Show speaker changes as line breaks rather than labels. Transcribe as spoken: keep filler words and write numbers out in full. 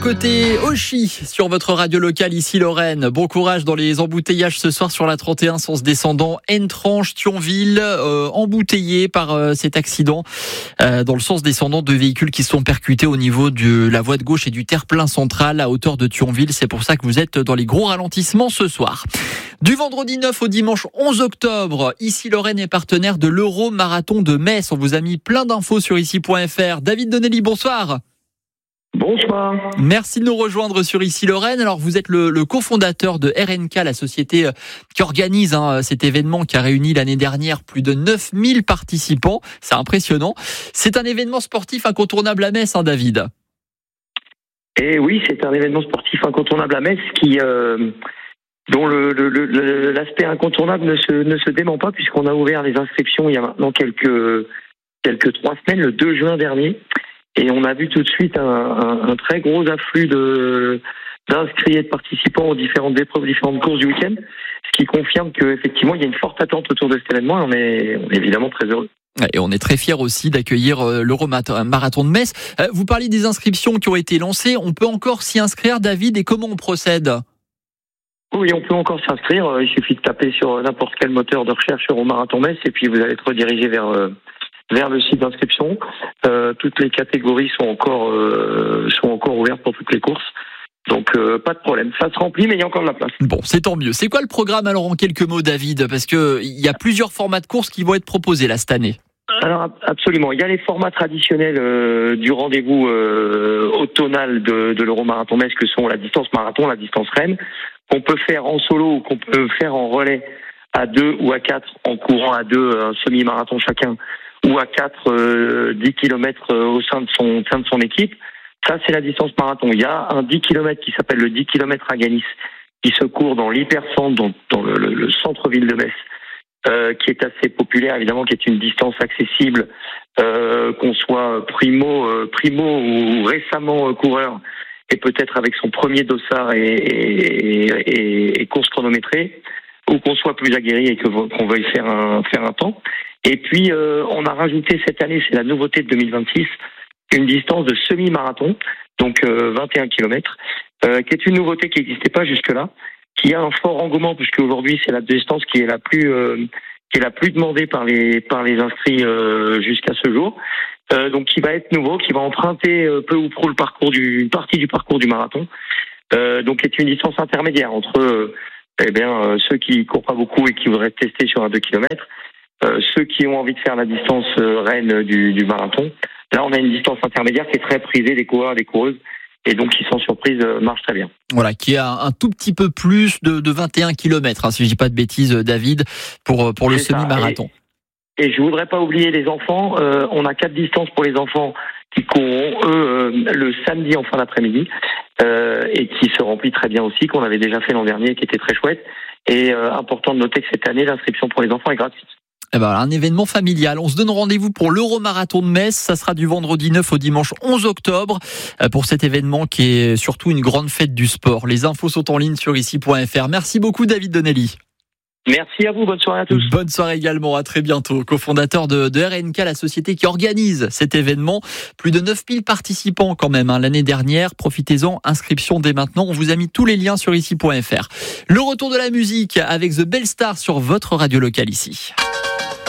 côté Auchy sur votre radio locale ici Lorraine. Bon courage dans les embouteillages ce soir sur la trente et un sens descendant Entranche-Thionville, euh, embouteillé par euh, cet accident euh, dans le sens descendant de véhicules qui se sont percutés au niveau de la voie de gauche et du terre-plein central à hauteur de Thionville. C'est pour ça que vous êtes dans les gros ralentissements ce soir. Du vendredi neuf au dimanche onze octobre, ici Lorraine est partenaire de l'Euro-Marathon de Metz. On vous a mis plein d'infos sur ici point f r. David Donnelly, bonsoir.
Bonsoir.
Merci de nous rejoindre sur Ici Lorraine. Alors vous êtes le, le cofondateur de R N K, la société qui organise hein, cet événement qui a réuni l'année dernière plus de neuf mille participants. C'est impressionnant. C'est un événement sportif incontournable à Metz, hein, David.
Et oui, c'est un événement sportif incontournable à Metz qui, euh, dont le, le, le, l'aspect incontournable ne se, ne se dément pas puisqu'on a ouvert les inscriptions il y a maintenant quelques, quelques trois semaines, le deux juin dernier. Et on a vu tout de suite un, un, un très gros afflux de, d'inscrits et de participants aux différentes épreuves, aux différentes courses du week-end, ce qui confirme qu'effectivement, il y a une forte attente autour de cet événement et on est, on est évidemment très heureux.
Et on est très fiers aussi d'accueillir l'Euro-Marathon de Metz. Vous parlez des inscriptions qui ont été lancées. On peut encore s'y inscrire, David, et comment on procède ?
Oui, on peut encore s'inscrire. Il suffit de taper sur n'importe quel moteur de recherche Euro-Marathon Metz et puis vous allez être redirigé vers... vers le site d'inscription. Euh, toutes les catégories sont encore euh, sont encore ouvertes pour toutes les courses. Donc euh, pas de problème. Ça se remplit, mais il y a encore de la place.
Bon, c'est tant mieux. C'est quoi le programme alors en quelques mots, David ? Parce que il y a plusieurs formats de courses qui vont être proposés là cette année.
Alors absolument. Il y a les formats traditionnels euh, du rendez-vous euh, automnal de, de l'Euro-Marathon Metz, que sont la distance marathon, la distance reine, qu'on peut faire en solo ou qu'on peut faire en relais à deux ou à quatre, en courant à deux un semi-marathon chacun, ou à quatre, euh, dix kilomètres au sein de son, au sein de son équipe. Ça, c'est la distance marathon. Il y a un dix kilomètres qui s'appelle le dix kilomètres à Ganis, qui se court dans l'hypercentre, dans, dans le, le, le centre-ville de Metz, euh, qui est assez populaire, évidemment, qui est une distance accessible, euh, qu'on soit primo, euh, primo ou récemment euh, coureur, et peut-être avec son premier dossard et, et, et, et course chronométrée, ou qu'on soit plus aguerri et que, qu'on veuille faire un, faire un temps. Et puis, euh, on a rajouté cette année, c'est la nouveauté de deux mille vingt-six, une distance de semi-marathon, donc euh, vingt et un kilomètres, euh, qui est une nouveauté qui n'existait pas jusque-là, qui a un fort engouement, puisque aujourd'hui, c'est la distance qui est la plus euh, qui est la plus demandée par les par les inscrits euh, jusqu'à ce jour. Euh, donc, qui va être nouveau, qui va emprunter euh, peu ou prou le parcours du une partie du parcours du marathon. Euh, donc, est une distance intermédiaire entre euh, eh bien euh, ceux qui courent pas beaucoup et qui voudraient tester sur un deux kilomètres. Euh, ceux qui ont envie de faire la distance euh, reine du, du marathon. Là, on a une distance intermédiaire qui est très prisée des coureurs et des coureuses, et donc qui, sans surprise, euh, marche très bien.
Voilà, qui a un tout petit peu plus de, de vingt et un kilomètres, hein, si je dis pas de bêtises, David, pour, pour le
C'est
semi-marathon.
Et, et je voudrais pas oublier les enfants. Euh, on a quatre distances pour les enfants qui courront, eux, euh, le samedi en fin d'après-midi, euh, et qui se remplit très bien aussi, qu'on avait déjà fait l'an dernier, qui était très chouette. Et euh, important de noter que cette année, l'inscription pour les enfants est gratuite.
Eh ben, un événement familial. On se donne rendez-vous pour l'Euro-Marathon de Metz. Ça sera du vendredi neuf au dimanche onze octobre pour cet événement qui est surtout une grande fête du sport. Les infos sont en ligne sur ici point f r. Merci beaucoup, David Donnelly.
Merci à vous. Bonne soirée à tous.
Bonne soirée également. À très bientôt. Cofondateur de, de R N K, la société qui organise cet événement. Plus de neuf mille participants quand même hein, l'année dernière. Profitez-en. Inscription dès maintenant. On vous a mis tous les liens sur ici point f r. Le retour de la musique avec The Belle Star sur votre radio locale ici.